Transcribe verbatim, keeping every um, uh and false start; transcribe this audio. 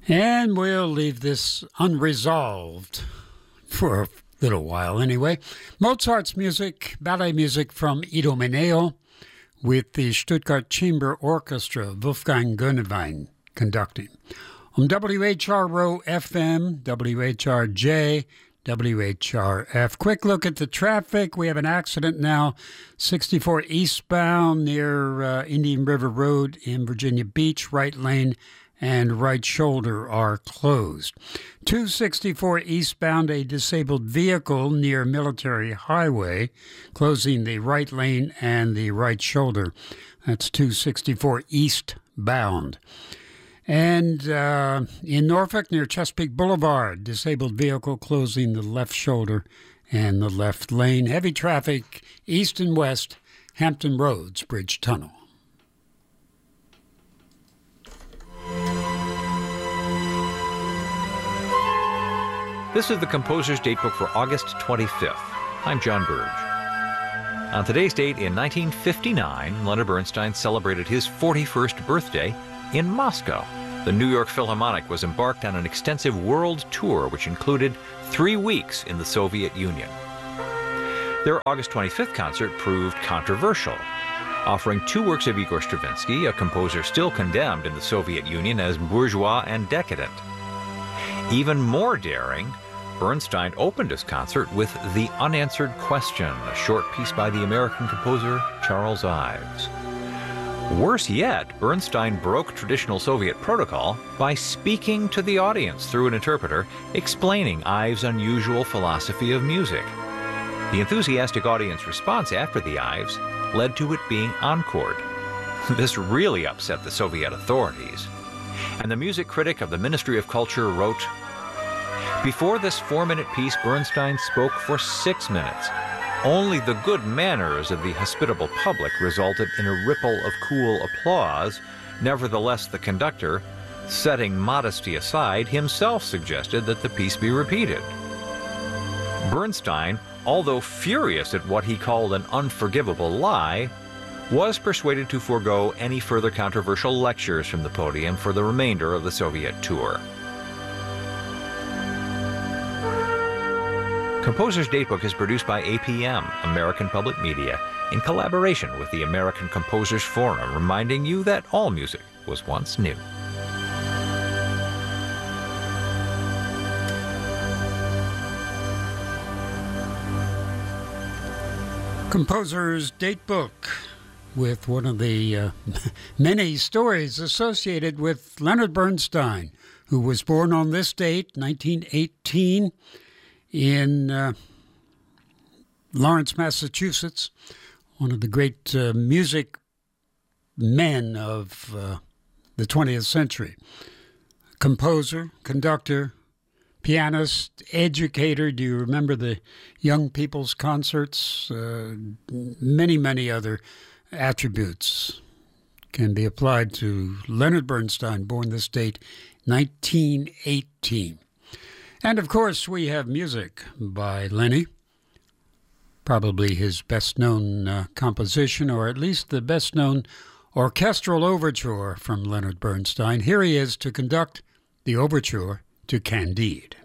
And we'll leave this unresolved for a little while anyway. Mozart's music, ballet music from Idomeneo with the Stuttgart Chamber Orchestra, Wolfgang Gönewein conducting. On W H R O F M, W H R J, W H R F. Quick look at the traffic. We have an accident now, sixty-four eastbound near uh, Indian River Road in Virginia Beach. Right lane and right shoulder are closed. two sixty-four eastbound, a disabled vehicle near Military Highway, closing the right lane and the right shoulder. That's two sixty-four eastbound. And uh, in Norfolk, near Chesapeake Boulevard, disabled vehicle closing the left shoulder and the left lane. Heavy traffic east and west, Hampton Roads Bridge Tunnel. This is the Composer's Datebook for August twenty-fifth. I'm John Burge. On today's date in nineteen fifty-nine, Leonard Bernstein celebrated his forty-first birthday in Moscow. The New York Philharmonic was embarked on an extensive world tour which included three weeks in the Soviet Union. Their August twenty-fifth concert proved controversial, offering two works of Igor Stravinsky, a composer still condemned in the Soviet Union as bourgeois and decadent. Even more daring, Bernstein opened his concert with The Unanswered Question, a short piece by the American composer Charles Ives. Worse yet, Bernstein broke traditional Soviet protocol by speaking to the audience through an interpreter, explaining Ives' unusual philosophy of music. The enthusiastic audience response after the Ives led to it being encored. This really upset the Soviet authorities. And the music critic of the Ministry of Culture wrote, "Before this four-minute piece, Bernstein spoke for six minutes. Only the good manners of the hospitable public resulted in a ripple of cool applause. Nevertheless, the conductor, setting modesty aside, himself suggested that the piece be repeated." Bernstein, although furious at what he called an unforgivable lie, was persuaded to forego any further controversial lectures from the podium for the remainder of the Soviet tour. Composer's Datebook is produced by A P M, American Public Media, in collaboration with the American Composers Forum, reminding you that all music was once new. Composer's Datebook, with one of the uh, many stories associated with Leonard Bernstein, who was born on this date, nineteen eighteen, in uh, Lawrence, Massachusetts, one of the great uh, music men of uh, the twentieth century. Composer, conductor, pianist, educator. Do you remember the young people's concerts? Uh, many, many other attributes can be applied to Leonard Bernstein, born this date, nineteen eighteen. And, of course, we have music by Lenny, probably his best-known uh, composition, or at least the best-known orchestral overture from Leonard Bernstein. Here he is to conduct the overture to Candide.